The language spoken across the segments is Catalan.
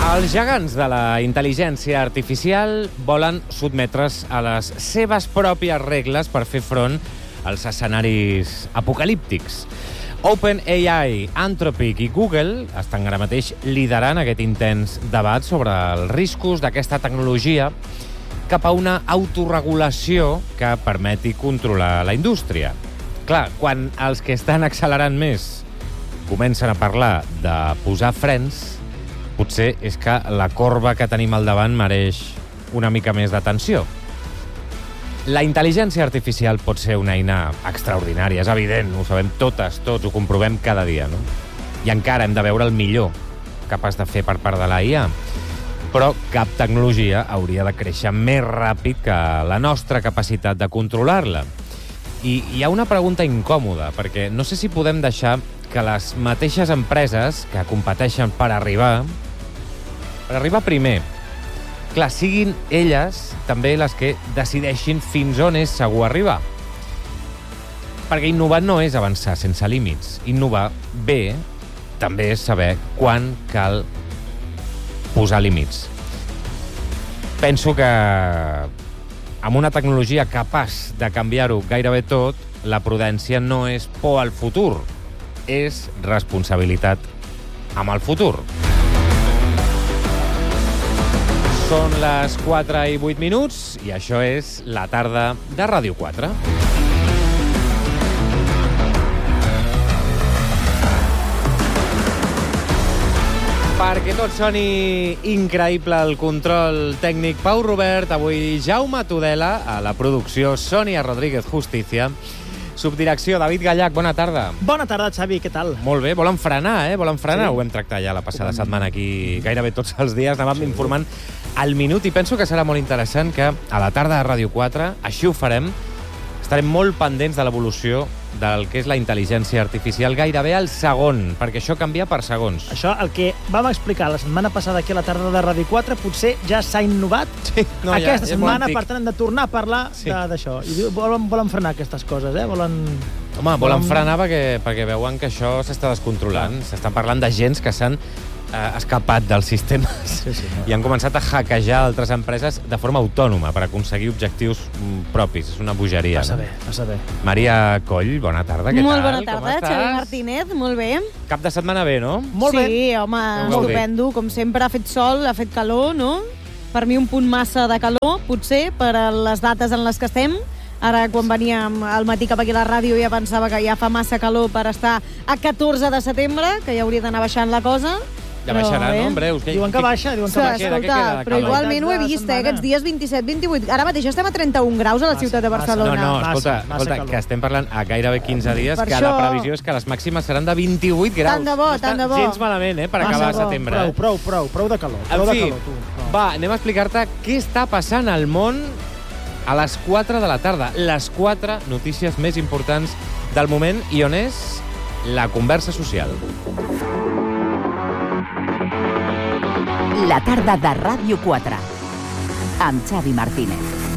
Els gegants de la intel·ligència artificial volen sotmetre's a les seves pròpies regles per fer front als escenaris apocalíptics. OpenAI, Anthropic i Google estan ara mateix liderant aquest intens debat sobre els riscos d'aquesta tecnologia cap a una autorregulació que permeti controlar la indústria. Clar, quan els que estan accelerant més comencen a parlar de posar frens, potser és que la corba que tenim al davant mereix una mica més d'atenció. La intel·ligència artificial pot ser una eina extraordinària, és evident, ho sabem totes, tots, ho comprovem cada dia, no? I encara hem de veure el millor capaç de fer per part de la IA. Però cap tecnologia hauria de créixer més ràpid que la nostra capacitat de controlar-la. I hi ha una pregunta incòmoda, perquè no sé si podem deixar que les mateixes empreses que competeixen per arribar primer, clar, siguin elles també les que decideixin fins on és segur arribar. Perquè innovar no és avançar sense límits. Innovar bé també és saber quan cal posar límits. Penso que amb una tecnologia capaç de canviar-ho gairebé tot, la prudència no és por al futur, és responsabilitat amb el futur. Són les 4:08 i això és la tarda de Ràdio 4. Perquè tot soni increïble el control tècnic Pau Robert, avui Jaume Tudela, a la producció Sònia Rodríguez Justicia, subdirecció David Gallac, bona tarda. Bona tarda, Xavi, què tal? Molt bé, volen frenar, Volen frenar. Sí. Ho vam tractar ja la passada setmana aquí, gairebé tots els dies, anàvem informant al minut i penso que serà molt interessant que a la tarda de Ràdio 4, així ho farem, estarem molt pendents de l'evolució del que és la intel·ligència artificial gairebé al segon, perquè això canvia per segons. Això, el que vam explicar la setmana passada aquí a la tarda de Ràdio 4, potser ja s'ha innovat aquesta setmana, per tant hem de tornar a parlar d'això. I volen frenar aquestes coses, Home, volen frenar perquè veuen que això s'està descontrolant. S'estan parlant de gens que s'han escapat dels sistemes i han començat a hackejar altres empreses de forma autònoma per aconseguir objectius propis. És una bogeria. Passa bé. Maria Coll, bona tarda, què tal? Molt bona tarda, Xavi Martínez, molt bé. Cap de setmana bé, no? Molt bé. Sí, home, estupendo. Com sempre, ha fet sol, ha fet calor, no? Per mi un punt massa de calor, potser, per a les dates en les que estem. Ara, quan veníem al matí cap aquí a la ràdio, ja pensava que ja fa massa calor per estar a 14 de setembre, que ja hauria d'anar baixant la cosa. Ja baixarà, no? En breus. Diuen que baixa, Escolta, però igualment ho he vist, aquests dies 27, 28... Ara mateix estem a 31 graus a la ciutat de Barcelona. No, escolta, que estem parlant a gairebé 15 dies, que la previsió és que les màximes seran de 28 graus. Tant de bo. Gens malament, per acabar a setembre. Prou de calor. En fi, va, anem a explicar-te què està passant al món a les 4 de la tarda. Les 4 notícies més importants del moment i on és la conversa social. La tarda de Ràdio 4 amb Xavi Martínez.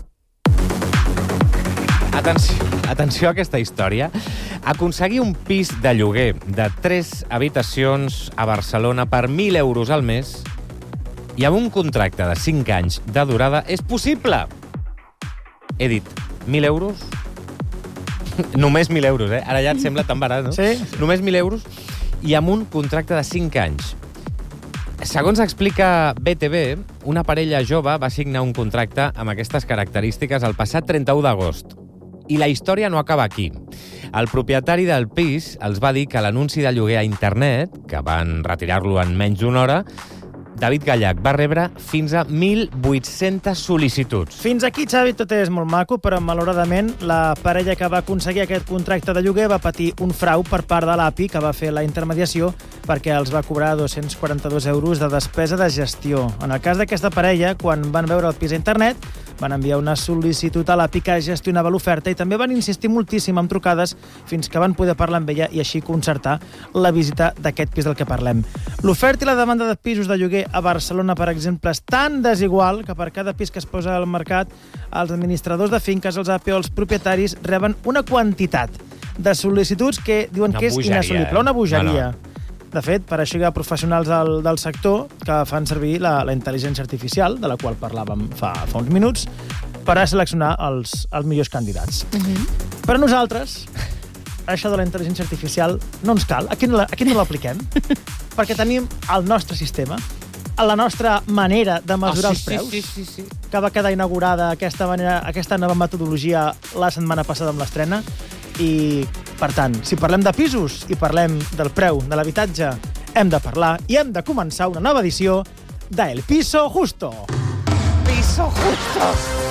Atenció a aquesta història. Aconseguir un pis de lloguer de 3 habitacions a Barcelona per 1.000 euros al mes i amb un contracte de 5 anys de durada és possible. He dit 1.000 euros? Només 1.000 euros, Ara ja et sembla tan barat, no? Sí. Només 1.000 euros i amb un contracte de 5 anys. Segons explica BTV, una parella jove va signar un contracte amb aquestes característiques el passat 31 d'agost. I la història no acaba aquí. El propietari del pis els va dir que l'anunci de lloguer a internet, que van retirar-lo en menys d'una hora, David Gallac va rebre fins a 1.800 sol·licituds. Fins aquí, Xavi, tot és molt maco, però malauradament la parella que va aconseguir aquest contracte de lloguer va patir un frau per part de l'API, que va fer la intermediació, perquè els va cobrar 242 euros de despesa de gestió. En el cas d'aquesta parella, quan van veure el pis a internet, van enviar una sol·licitud a l'API que gestionava l'oferta i també van insistir moltíssim amb trucades fins que van poder parlar amb ella i així concertar la visita d'aquest pis del que parlem. L'oferta i la demanda de pisos de lloguer a Barcelona, per exemple, és tan desigual que per cada pis que es posa al mercat, els administradors de finques, els API o els propietaris reben una quantitat de sol·licituds que diuen que és inassolible, una bogeria. De fet, per això hi ha professionals del sector que fan servir la intel·ligència artificial, de la qual parlàvem fa uns minuts, per a seleccionar els millors candidats. Però nosaltres, això de la intel·ligència artificial no ens cal. Aquí no l'apliquem, perquè tenim el nostre sistema, la nostra manera de mesurar els preus, sí. que va quedar inaugurada aquesta nova metodologia la setmana passada amb l'estrena. I, per tant, si parlem de pisos i parlem del preu de l'habitatge, hem de parlar i hem de començar una nova edició de El Piso Justo. Piso Justo.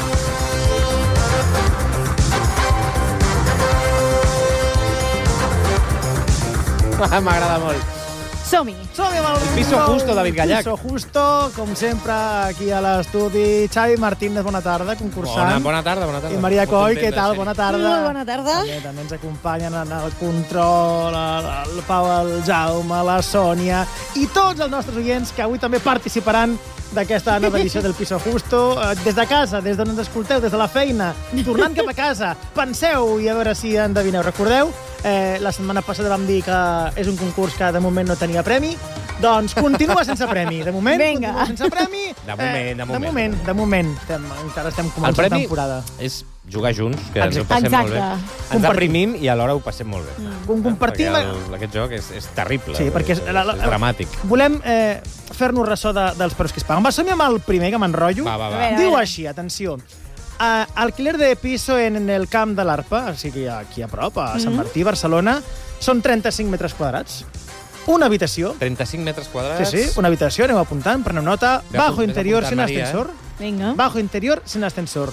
M'agrada molt. Som-hi! Som-hi amb el Piso Justo, David Gallac. Piso Justo, com sempre, aquí a l'estudi. Xavi Martínez, bona tarda, concursant. Bona tarda. I Maria Coll, què tal? Bona tarda. Molt bona tarda. També ens acompanyen en el control, el Pau, el Jaume, la Sònia i tots els nostres oients que avui també participaran d'aquesta nova edició del Piso Justo. Des de casa, des d'on ens escolteu, des de la feina, tornant cap a casa, penseu i a veure si endevineu. Recordeu, la setmana passada vam dir que és un concurs que de moment no tenia premi. Doncs continua sense premi. De moment, Vinga. continua sense premi. De moment. Encara estem començant temporada. El premi és jugar junts, que ens ho Exacte. passem molt bé. Ens deprimim i alhora ho passem molt bé. Compartim... Perquè aquest joc és terrible. Sí, perquè és dramàtic. Volem fer-nos ressò dels preus que es paguen. Va, som-hi amb el primer, que m'enrotllo. Va. Diu així, atenció. Alquiler de piso en el camp de l'Arpa, o sigui, aquí a prop, a Sant Martí, Barcelona, són 35 metres quadrats. Una habitació. 35 metres quadrats. Sí, una habitació, aneu apuntant, preneu nota. Bajo interior sin ascensor. Vinga. Bajo interior sin ascensor.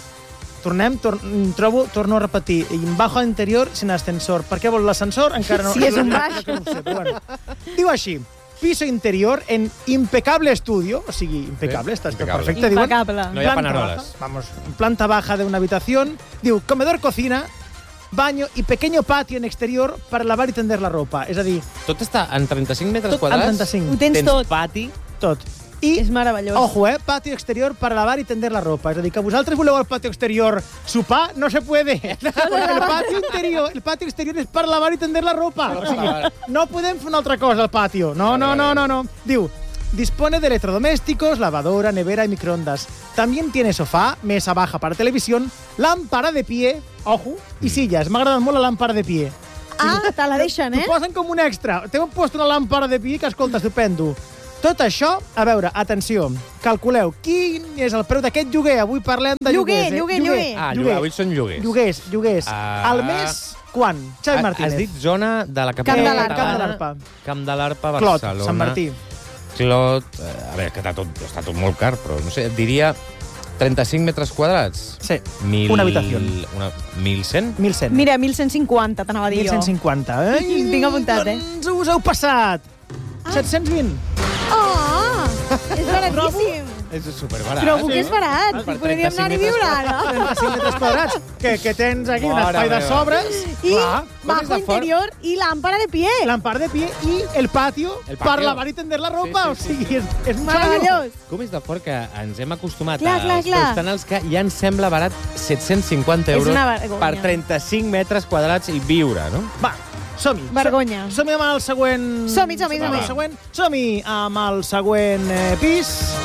Torno a repetir. Bajo interior sin ascensor. Per què vol l'ascensor? Encara no. Si és un baix. No ho sé, però bueno. Diu així. Piso interior en impecable estudio. O sigui, impecable, està perfecte. Impecable. No hi ha paneroles. Planta baja de una habitación. Diu, comedor, cocina, baño y pequeño patio en exterior para lavar y tender la ropa. És a dir, Tot està en 35 metres tot quadrats? en 35. Ho tens tot. pati? Tot. I, És meravellós. ojo, patio exterior para lavar y tender la ropa. És a dir, que vosaltres voleu al patio exterior sopar, no se puede. Porque el patio exterior es para lavar y tender la ropa. O sigui, no podem fer una altra cosa al patio. No. Diu, dispone de electrodomésticos, lavadora, nevera y microondas. También tiene sofá, mesa baja para televisión, lámpara de pie, ojo, y sillas. M'ha agradat molt la lámpara de pie. Te la deixen, T'ho posen com un extra. T'heu post una làmpara de pie que, escolta, estupendo. Tot això, a veure, atenció, calculeu, quin és el preu d'aquest lloguer? Avui parlem de lloguers, Lloguer. Avui són lloguers. Lloguers. Al mes, quan? Xavi Martínez. Has dit zona de la capital Camp de l'Arpa. catalana. Camp de l'Arpa, Clot, Barcelona. Sant Martí. Clot, a veure, que està tot molt car, però no sé, et diria 35 metres quadrats. Sí, una habitació. 1.100? 1.100. Mira, 1.150, t'anava a dir jo. 1.150. Tinc apuntat, Doncs us heu passat. 720. Oh, és baratíssim. És superbarat. Trobo que és barat. Per Podríem 35 anar-hi a metres viure ara. 35 metres quadrats. Que tens aquí un Mare espai de meva. sobres. I Clar. bajo interior i lámpara de pie. Lámpara de pie i el patio per lavar i tender la ropa. Sí. O sigui, és Meravellós. Com és de fort que ens hem acostumat Clar. als preus tan alts que ja ens sembla barat 750 euros una vergonya. per 35 metres quadrats i viure, no? Va, som-hi. Vergonya. Som-hi amb el següent... Som-hi. Som-hi amb el següent pis.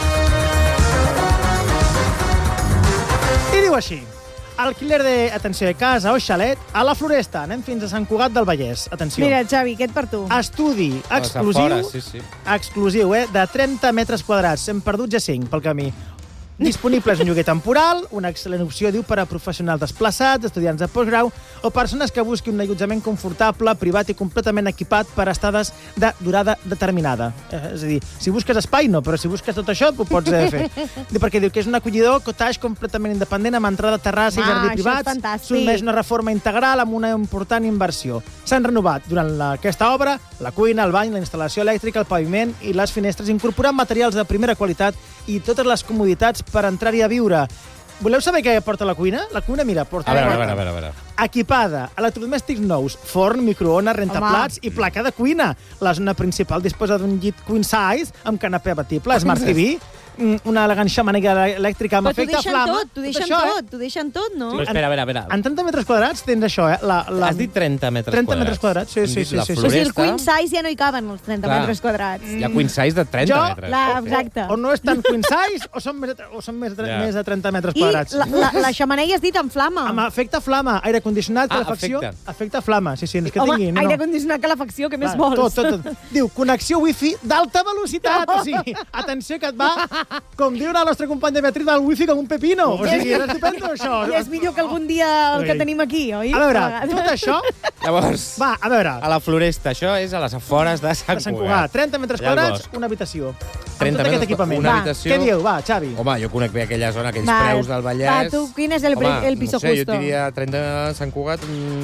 I diu així. Alquiler de, atenció, de casa o xalet a la Floresta. Anem fins a Sant Cugat del Vallès. Atenció. Mira, Xavi, aquest per tu. Estudi exclusiu, exclusiu, de 30 metres quadrats. Hem perdut ja 5 pel camí. Disponible és un lloguer temporal, una excel·lent opció, diu, per a professionals desplaçats, estudiants de postgrau o persones que busquin un allotjament confortable, privat i completament equipat per a estades de durada determinada. És a dir, si busques espai, no, però si busques tot això, ho pots fer. Perquè diu que és un acollidor cottage completament independent amb entrada, terrassa i jardí privat, sotmès una reforma integral amb una important inversió. S'han renovat durant aquesta obra la cuina, el bany, la instal·lació elèctrica, el paviment i les finestres, incorporant materials de primera qualitat i totes les comoditats per entrar-hi a viure. Voleu saber què porta la cuina? La cuina, mira, porta... A veure. Equipada, electrodomèstics nous, forn, microones, rentaplats i placa de cuina. La zona principal disposa d'un llit queen size amb canapé abatible, Smart TV, una elegant xemeneia elèctrica amb Però efecte flama. t'ho deixen tot, no? Però espera, a veure. En 30 metres quadrats tens això, Has dit 30 metres 30 quadrats. metres quadrats, sí. La O sigui, el floresta... queen size ja no hi caben, els 30 Clar. metres quadrats. Hi ha queen size de 30 metres. Exacte. O no és tan queen size o són més de 30 metres I quadrats. la xemeneia has dit amb flama. Amb efecte flama, aire condicionat, calefacció... Efecte flama, sí, és que Home, tingui... No, aire condicionat, calefacció, què més Va, vols? Tot. Diu, connexió wifi d'alta velocitat. O sigui, atenció, que et va, com diu la nostra companya Beatriz, va el wifi com un pepino. O sigui, és estupendo, això. I és millor que algun dia el que tenim aquí, oi? A veure, tot això... Llavors, Va, a veure, a la floresta, això és a les afores de Sant a Sant Cugat, 30 metres Allà al quadrats, bosc. una habitació. 30 amb tot aquest metres, equipament. una Va, habitació. Què diu? Va, Xavi. Home, jo conec bé aquella zona, aquells Va, preus del Vallès. va, tu, quin és el piso no sé, justo? jo diria 30 Sant Cugat,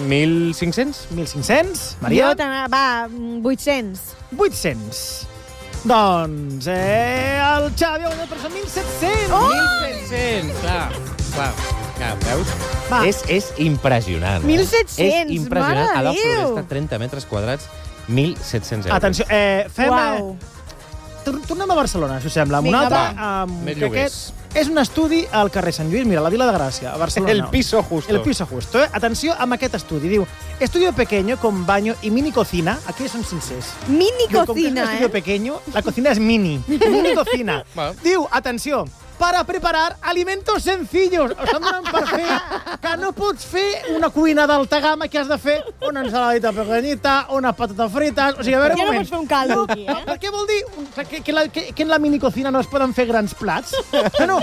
1.500? 1.500. Maria? Jo, va, 800. 800. Doncs, el Xavi ha guanyat per 1.700. Oh! 1.700, clar, veus? Va. És impressionant. 1.700, És impressionant. mare A la de Déu. floresta, 30 metres quadrats, 1.700 euros. Atenció, fem... Uau. Tornem a Barcelona, si us sembla. Amb Vinga, un altre, Més que lloguers. aquest és un estudi al carrer Sant Lluís, mira, la Vila de Gràcia, a Barcelona. El piso justo. El piso justo. Atenció amb aquest estudi. Diu, estudio pequeño con baño y mini cocina. Aquí són sincers. Mini Diu, com que és un cocina, estudio pequeño, la cocina és mini. Mini cocina. Bueno. Diu, atenció, para preparar alimentos sencillos. Estan donant per fer que no pots fer una cuina d'alta gamma, que has de fer una ensaladita pequeñita, unas patatas fritas... O sigui, a veure, Ja un no moment. pots fer un caldo aquí, Per què vol dir que en la minicocina no es poden fer grans plats? No,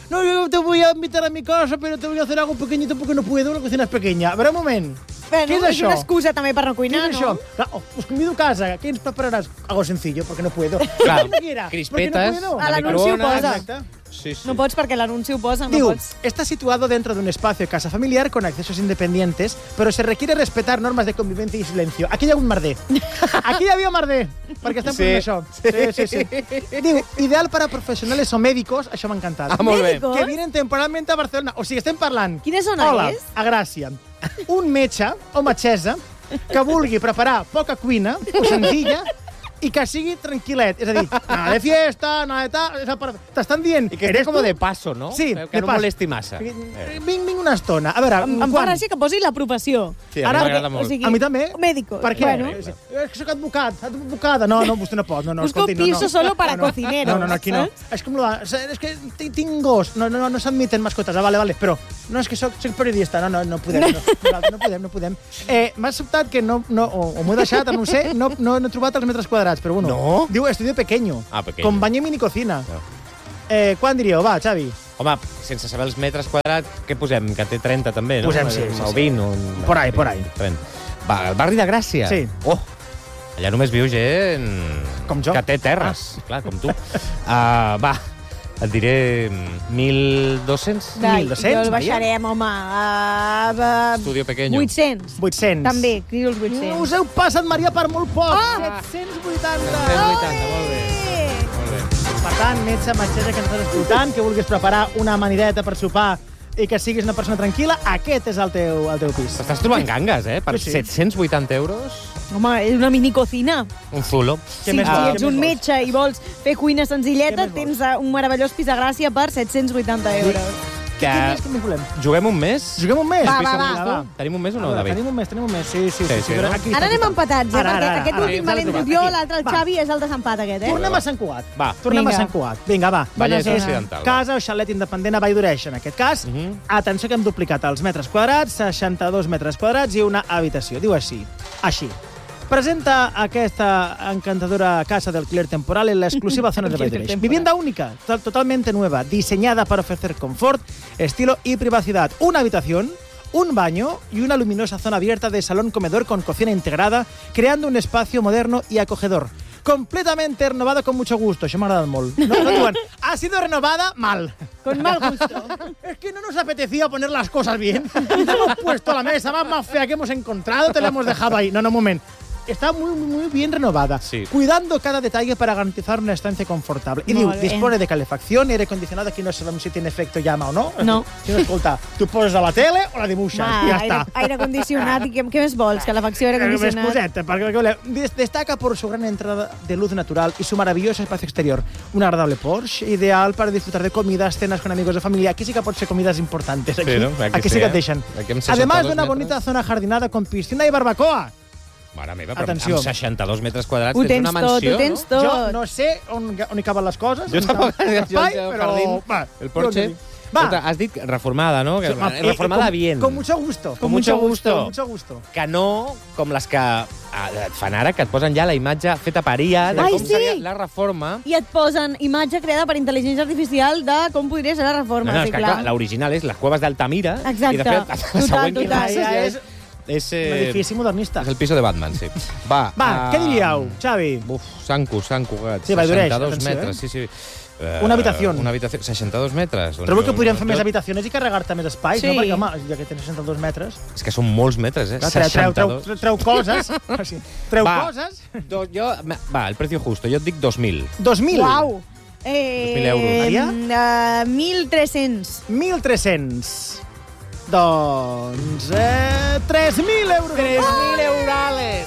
yo te voy a invitar a mi casa, pero te voy a hacer algo pequeñito porque no puedo, la cocina es pequeña. A veure, un moment. Bueno, Què és és això? una excusa també per no ¿Qué cuinar, es no? eso? Claro, os convido a casa. ¿Qué nos prepararás? Algo sencillo, porque no puedo. Claro, ¿Qué quiera? crispetas, Porque no puedo. A l'anunci ho posa. Exacte. Sí, sí. No pots perquè l'anunci ho posa, no Diu, pots. está situado dentro de un espacio de casa familiar con accesos independientes, pero se requiere respetar normas de convivencia y silencio. Aquí hi ha un merder. Aquí hi havia merder, perquè estem fent això. Sí. Diu, ideal para profesionales o médicos, això m'ha encantat. Ah, molt bé. Médicos? Que vienen temporalmente a Barcelona. O sigui, estem parlant... Quina zona Hola, és? a Gràcia. Un metge o metgessa que vulgui preparar poca cuina o senzilla i que sigui tranquil·let. És a dir, nada de fiesta, nada de tal... T'estan dient... I que esté como de paso, no? Sí, que no pas. molesti massa. Vinc una estona. A veure, Em fa gràcia que posi la professió. Sí, a mi Ara- m'agrada molt. A mi també. Médico. Per què? Bueno. És que soc advocada. No, vostè no pot. No, Busco escolti, piso solo para cocineros. No, aquí no. És com és que tinc gos. No s'admiten mascotes. Vale. Però no, és que soc periodista. No podem. No podem. M'ha sobtat que no o m'ho he deixat, no ho sé, no he trobat els metres quadrats, però bueno. No? Diu estudio pequeño. Ah, pequeño. Con baño y mini cocina. No. Quan diríeu? Va, Xavi. Home, sense saber els metres quadrats, què posem? Que té 30 també, no? Posem, sí. O 20. O... Por ahí. 30. Va, el barri de Gràcia. Sí. Oh, allà només viu gent... Com jo. Que té terres, clar, com tu. Va, et diré 1.200. Ai, 1.200, jo el Maria? baixarem, home. Estudio pequeño. 800. 800. També, crido els No 800. us heu passat, Maria, per molt poc. Ah! 780. 780, molt bé. Molt bé. Per tant, metge, metgessa que ens estàs escoltant, que vulguis preparar una amanideta per sopar i que siguis una persona tranquil·la, aquest és el teu pis. T'estàs trobant gangues, Per Sí. 780 euros, Home, és una minicocina. un zulo. Què Si més vols? ets un metge i vols fer cuina senzilleta, Què més tens un meravellós pis a Gràcia per 780 euros. Què més volem? Juguem un mes? Juguem un mes? Va, Vinga, va, va. Tenim un mes o A no, veure, David? tenim un mes. Sí, Sí, però no? aquí Ara està, anem aquí està. empatats, perquè aquest Ara. últim me l'he endut jo, l'altre el Va. Xavi és el desempat aquest, Tornem a Sant Cugat. Va. Tornem Vinga. a Sant Cugat. Vinga, va. Vallès Bona Occidental. va. Casa o xalet independent a Vall d'Oreix, en aquest cas. Atenció que hem duplicat els metres quadrats, 62 metres quadrats i una habitació. Diu així. Presenta aquesta encantadora casa de alquiler temporal en la exclusiva zona de Vall d'Oreix. Vivienda única, totalmente nueva, diseñada para ofrecer confort, estilo y privacidad. Una habitación, un baño y una luminosa zona abierta de salón-comedor con cocina integrada, creando un espacio moderno y acogedor. Completamente renovada con mucho gusto. Això m'ha agradat molt. No diuen, ha sido renovada mal. Con mal gusto. Es que no nos apetecía poner las cosas bien. Te hemos puesto la mesa más fea que hemos encontrado, te la hemos dejado ahí. No, un moment. está muy bien renovada, Sí. cuidando cada detalle para garantizar una estancia confortable. I diu, Molt bé. dispone de calefacción, aire acondicionado, aquí no sabem si tiene efecto llama o no. No. Si no, escolta, tu poses a la tele o la dibuixes, i ja està. Aire condicionat, i què més vols? Calefacció, aire Més condicionat. coseta, perquè destaca por su gran entrada de luz natural y su maravilloso espacio exterior. Un agradable Porsche, ideal para disfrutar de comidas, cenas con amigos de familia. Aquí sí que pot ser comidas importantes. Aquí, Sí, no? aquí sí que et deixen. Aquí amb 62 Además de una metres. bonita zona jardinada con piscina y barbacoa. Mare meva, però Atenció. amb 62 metres quadrats Ho tens tens una tot, mansió, ho tens no? tot. Jo no sé on hi caben les coses. Jo tampoc. Espai, Jo el però... jardín, Va, el Porsche. Va. Escolta, has dit reformada, no? Que, reformada bien. Con mucho gusto. Con mucho gusto. Con mucho gusto. Que no com les que et fan ara, que et posen ja la imatge feta per IA de Ai, com sí. seria la reforma. I et posen imatge creada per intel·ligència artificial de com podria ser la reforma. No, sí, és que clar, l'original és les cueves d'Altamira. Exacte. I de fet, la Total, següent que total. passes Ja ja és és un edifici modernista. és el piso de Batman, sí. Va, Què diríeu, Xavi? Uf, Sant Cugat. Sí, Valldoreig, 62 atenció, metres, sí, sí. Una habitación. Una habitació, 62 metres. Trobo que podríem fer més habitacions i carregar-te més espais, Sí. no? Perquè, home, ja que tens 62 metres... És que són molts metres, eh? Clar, 62. treu coses. Sí. Treu Va. coses. Va, el precio justo. Jo et dic 2.000. 2.000. Uau! 2.000 euros. Maria? 1.300. 1.300. Doncs... 3.000 euros. 3.000 eurales!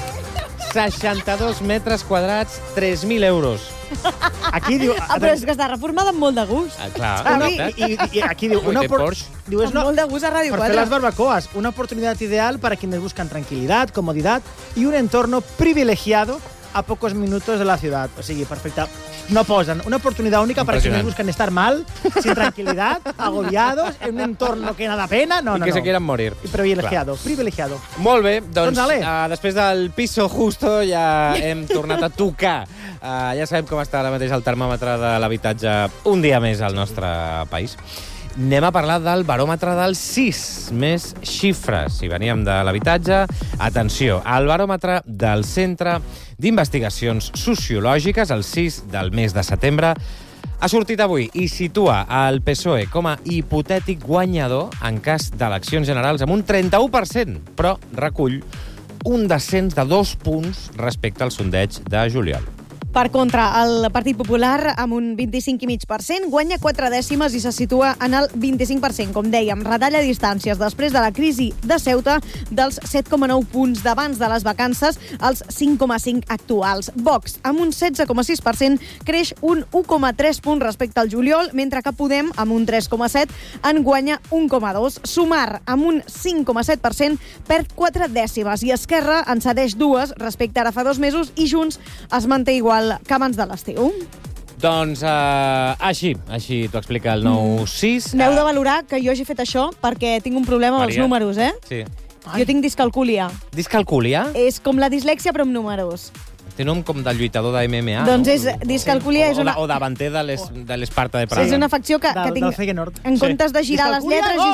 62 metres quadrats, 3.000 euros. Aquí diu... Però és que està reformada amb molt de gust. Clar, Una- I aquí diu... Ui, té Porsche. Diu, és Amb molt de gust a Ràdio Por hacer las 4. barbacoas, una oportunidad ideal para quienes buscan tranquilidad, comodidad y un entorno privilegiado a pocos minutos de la ciudad. O sigui, perfecte. No posen una oportunidad única para quienes buscan estar mal, sin tranquilidad, agobiados, en un entorno que nada pena. No, I no, que no. se quieran morir. Privilegiado, privilegiado. Molt bé, doncs ale. després del piso justo ja hem tornat a tocar. Ja sabem com està ara mateix el termòmetre de l'habitatge un dia més al nostre país. Anem a parlar del baròmetre del 6, més xifres. Si veníem de l'habitatge, atenció, el baròmetre del Centre d'Investigacions Sociològiques, el 6 del mes de setembre, ha sortit avui i situa el PSOE com a hipotètic guanyador en cas d'eleccions generals amb un 31%, però recull un descens de 2 punts respecte al sondeig de juliol. Per contra, el Partit Popular, amb un 25,5%, guanya 4 dècimes i se situa en el 25%. Com dèiem, retalla distàncies després de la crisi de Ceuta dels 7,9 punts d'abans de les vacances als 5,5 actuals. Vox, amb un 16,6%, creix un 1,3 punts respecte al juliol, mentre que Podem, amb un 3,7%, en guanya 1,2%. Sumar, amb un 5,7%, perd 4 dècimes i Esquerra en cedeix 2 respecte ara fa 2 mesos i Junts es manté igual que abans de l'estiu. Doncs així t'ho explica el 9-6. N'heu de valorar que jo hagi fet això perquè tinc un problema amb els Maria? números, eh? Sí. Jo tinc discalcúlia. Discalcúlia? És com la dislèxia, però amb números. Té nom com de lluitador de MMA, Doncs no? és discalcúlia, és una... O davanter de l'Esparta de Praga. És una afecció que Del tinc... Feyenoord. En comptes de girar les Discalcúlia, lletres,